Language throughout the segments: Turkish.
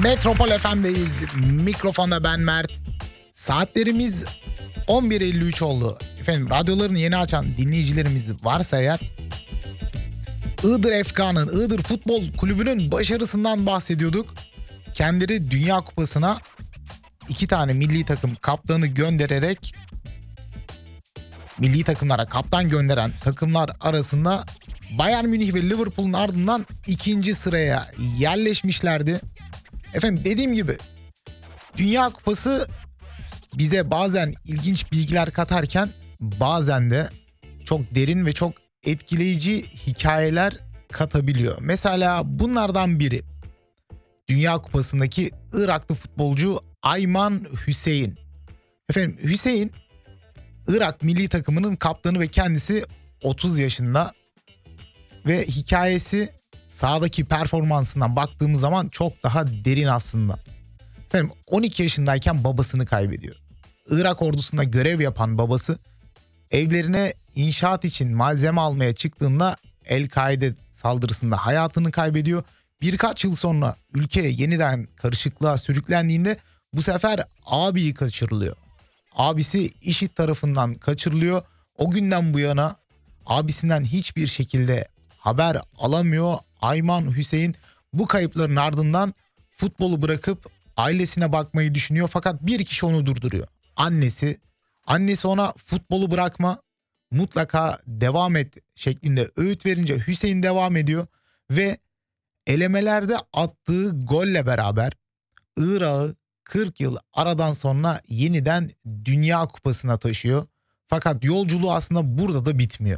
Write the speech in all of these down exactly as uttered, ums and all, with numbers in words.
Metropol F M'deyiz. Mikrofonda ben Mert. Saatlerimiz on bir elli üç oldu. Efendim, radyolarını yeni açan dinleyicilerimiz varsa eğer, Iğdır F K'nın, Iğdır Futbol Kulübü'nün başarısından bahsediyorduk. Kendileri Dünya Kupası'na iki tane milli takım kaptanı göndererek milli takımlara kaptan gönderen takımlar arasında Bayern Münih ve Liverpool'un ardından ikinci sıraya yerleşmişlerdi. Efendim, dediğim gibi Dünya Kupası bize bazen ilginç bilgiler katarken bazen de çok derin ve çok etkileyici hikayeler katabiliyor. Mesela bunlardan biri Dünya Kupası'ndaki Iraklı futbolcu Ayman Hüseyin. Efendim, Hüseyin Irak milli takımının kaptanı ve kendisi otuz yaşında ve hikayesi sahadaki performansından baktığımız zaman çok daha derin aslında. Efendim, on iki yaşındayken babasını kaybediyor. Irak ordusunda görev yapan babası evlerine inşaat için malzeme almaya çıktığında El-Kaide saldırısında hayatını kaybediyor. Birkaç yıl sonra ülke yeniden karışıklığa sürüklendiğinde bu sefer abiyi kaçırılıyor. Abisi IŞİD tarafından kaçırılıyor. O günden bu yana abisinden hiçbir şekilde haber alamıyor. Ayman Hüseyin bu kayıpların ardından futbolu bırakıp ailesine bakmayı düşünüyor. Fakat bir kişi onu durduruyor. Annesi. Annesi ona futbolu bırakma, mutlaka devam et şeklinde öğüt verince Hüseyin devam ediyor ve elemelerde attığı golle beraber Irak'ı kırk yıl aradan sonra yeniden Dünya Kupası'na taşıyor. Fakat yolculuğu aslında burada da bitmiyor.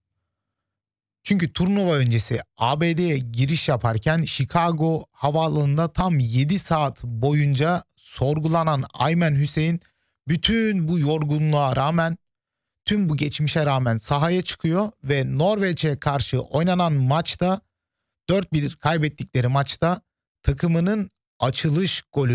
Çünkü turnuva öncesi A B D'ye giriş yaparken Chicago havaalanında tam yedi saat boyunca sorgulanan Ayman Hüseyin bütün bu yorgunluğa rağmen, tüm bu geçmişe rağmen sahaya çıkıyor ve Norveç'e karşı oynanan maçta, dört bir kaybettikleri maçta takımının açılış golü